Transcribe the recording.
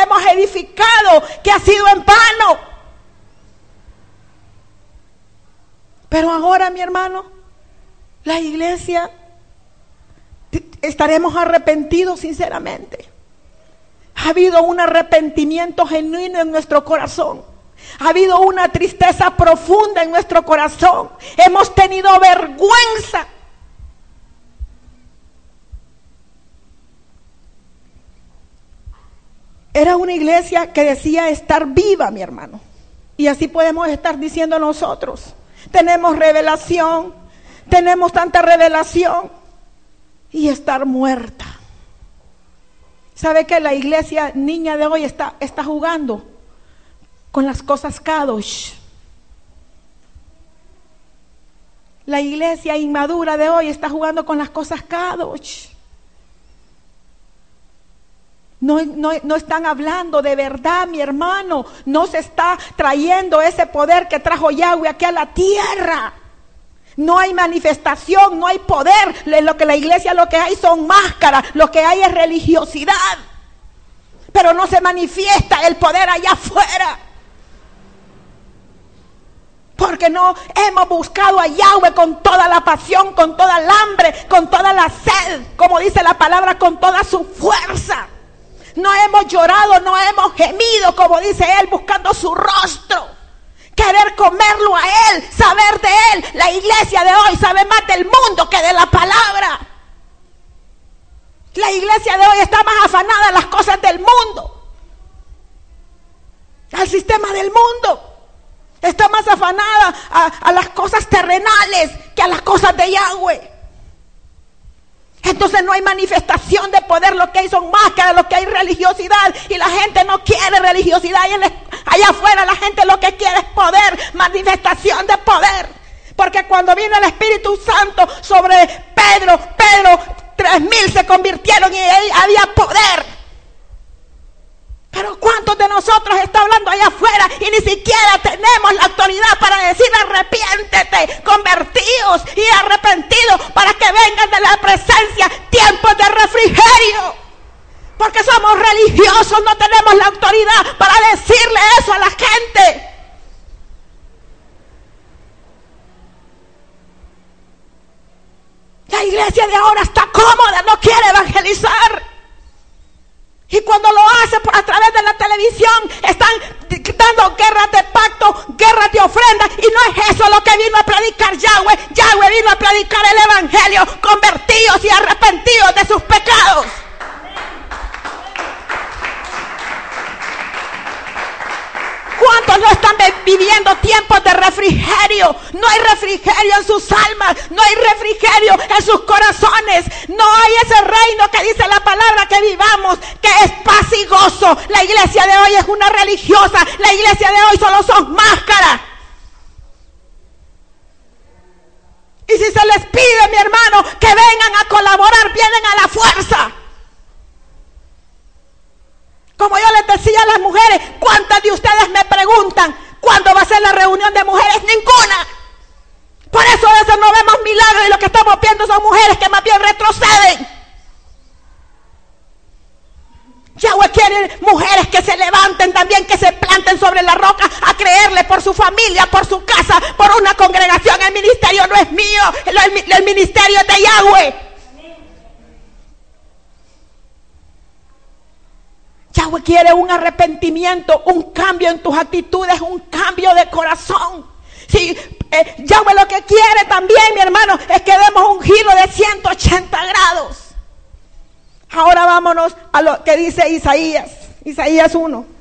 hemos edificado que ha sido en vano. Pero ahora, mi hermano, la iglesia, estaremos arrepentidos sinceramente. Ha habido un arrepentimiento genuino en nuestro corazón. Ha habido una tristeza profunda en nuestro corazón. Hemos tenido vergüenza. Era una iglesia que decía estar viva, mi hermano. Y así podemos estar diciendo nosotros. Tenemos revelación, tenemos tanta revelación y estar muerta. ¿Sabe que la iglesia niña de hoy está jugando con las cosas kadosh? La iglesia inmadura de hoy está jugando con las cosas kadosh. No están hablando de verdad, mi hermano. No se está trayendo ese poder que trajo Yahweh aquí a la tierra. No hay manifestación, no hay poder. Lo que la iglesia lo que hay son máscaras, lo que hay es religiosidad. Pero no se manifiesta el poder allá afuera. Porque no hemos buscado a Yahweh con toda la pasión, con toda el hambre, con toda la sed, como dice la palabra, con toda su fuerza. No hemos llorado, no hemos gemido, como dice él, buscando su rostro. Querer comerlo a él, saber de él. La iglesia de hoy sabe más del mundo que de la palabra. La iglesia de hoy está más afanada a las cosas del mundo, al sistema del mundo. Está más afanada a las cosas terrenales que a las cosas de Yahweh. Entonces no hay manifestación de poder, lo que hay son máscaras, lo que hay religiosidad, y la gente no quiere religiosidad. Allá afuera la gente lo que quiere es poder, manifestación de poder. Porque cuando vino el Espíritu Santo sobre Pedro, 3,000 se convirtieron y ahí había poder. Pero ¿cuántos de nosotros está hablando allá afuera y ni siquiera tenemos la autoridad para decir arrepiéntete, convertidos y arrepentidos para que vengan de la presencia tiempos de refrigerio? Porque somos religiosos, no tenemos la autoridad para decirle eso a la gente. La iglesia de ahora está cómoda, no quiere evangelizar. Y cuando lo hace a través de la televisión, están dando guerras de pacto, guerras de ofrenda. Y no es eso lo que vino a predicar Yahweh. Yahweh vino a predicar el evangelio, convertidos y arrepentidos de sus pecados. ¿Cuántos no están viviendo tiempos de refrigerio? No hay refrigerio en sus almas, no hay refrigerio en sus corazones, no hay ese reino que dice la palabra que vivamos, que es paz y gozo. La iglesia de hoy es una religiosa, la iglesia de hoy solo son máscaras. Y si se les pide, mi hermano, que vengan a colaborar, vienen a la fuerza. Como yo les decía a las mujeres, ¿cuántas de ustedes me preguntan cuándo va a ser la reunión de mujeres? Ninguna. Por eso a veces no vemos milagros y lo que estamos viendo son mujeres que más bien retroceden. Yahweh quiere mujeres que se levanten también, que se planten sobre la roca a creerle por su familia, por su casa, por una congregación. El ministerio no es mío, el ministerio es de Yahweh. Yahweh quiere un arrepentimiento, un cambio en tus actitudes, un cambio de corazón. Sí, Yahweh lo que quiere también, mi hermano, es que demos un giro de 180 grados. Ahora vámonos a lo que dice Isaías 1.